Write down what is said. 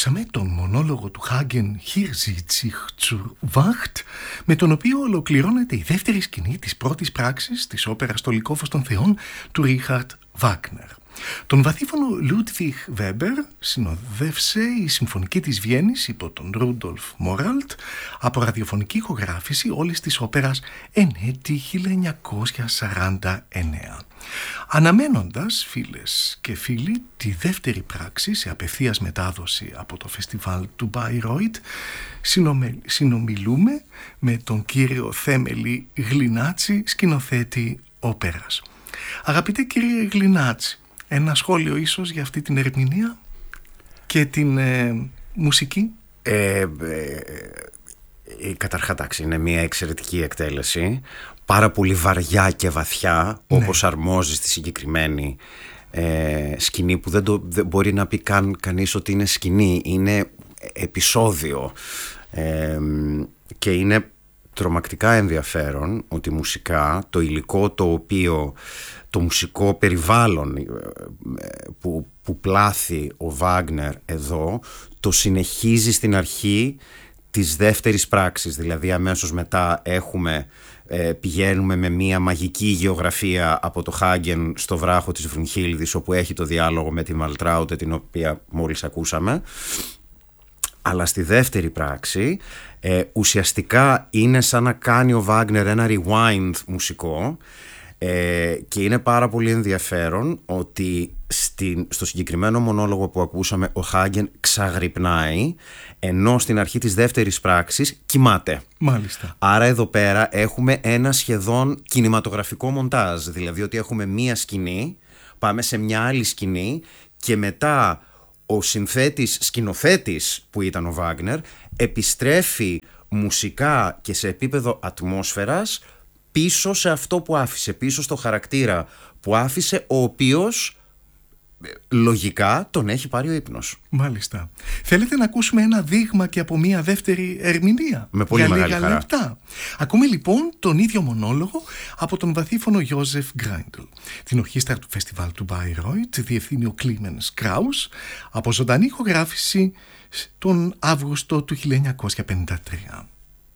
ακούσαμε τον μονόλογο του Hagen Hier sieht sich zur Wacht, με τον οποίο ολοκληρώνεται η δεύτερη σκηνή της πρώτης πράξης της όπερας «Το Λυκόφως των Θεών» του Ρίχαρτ Βάγνερ. Τον βαθύφωνο Λούντβιχ Βέμπερ συνοδεύσε η Συμφωνική της Βιέννης υπό τον Ρούντολφ Μόραλτ από ραδιοφωνική ηχογράφηση όλης της όπερας εν έτη 1949. Αναμένοντας, φίλες και φίλοι, τη δεύτερη πράξη σε απευθείας μετάδοση από το φεστιβάλ του Μπάιρόιτ, συνομιλούμε με τον κύριο Θέμελη Γλινάτση, σκηνοθέτη όπερας. Αγαπητέ κύριε Γλινάτση, ένα σχόλιο ίσως για αυτή την ερμηνεία και την μουσική? Καταρχάς, είναι μια εξαιρετική εκτέλεση, πάρα πολύ βαριά και βαθιά, όπως αρμόζει στη συγκεκριμένη σκηνή, που δεν μπορεί να πει κανείς ότι είναι σκηνή, είναι επεισόδιο, και είναι τρομακτικά ενδιαφέρον ότι μουσικά το υλικό το μουσικό περιβάλλον που πλάθει ο Βάγνερ εδώ το συνεχίζει στην αρχή της δεύτερης πράξης. Δηλαδή αμέσως μετά πηγαίνουμε με μια μαγική γεωγραφία από το Χάγκεν στο βράχο της Βρουνχίλδης, όπου έχει το διάλογο με τη Μαλτράουτε, την οποία μόλις ακούσαμε. Αλλά στη δεύτερη πράξη ουσιαστικά είναι σαν να κάνει ο Βάγνερ ένα rewind μουσικό, και είναι πάρα πολύ ενδιαφέρον ότι στο συγκεκριμένο μονόλογο που ακούσαμε ο Χάγκεν ξαγρυπνάει, ενώ στην αρχή της δεύτερης πράξης κοιμάται. Μάλιστα. Άρα εδώ πέρα έχουμε ένα σχεδόν κινηματογραφικό μοντάζ, δηλαδή ότι έχουμε μία σκηνή, πάμε σε μια άλλη σκηνή και μετά ο σκηνοθέτης που ήταν ο Βάγνερ επιστρέφει μουσικά και σε επίπεδο ατμόσφαιρας πίσω σε αυτό που άφησε, πίσω στο χαρακτήρα που άφησε, ο οποίος λογικά τον έχει πάρει ο ύπνος. Μάλιστα. Θέλετε να ακούσουμε ένα δείγμα και από μια δεύτερη ερμηνεία? Με πολύ μεγάλη λίγα χαρά. λεπτά. Ακούμε λοιπόν τον ίδιο μονόλογο από τον βαθύφωνο Γιώζεφ Γκράιντλ. Την ορχήστρα του φεστιβάλ του Μπάιρόιτ διευθύνει ο Κλίμενς Κράους, από ζωντανή ηχογράφηση τον Αύγουστο του 1953.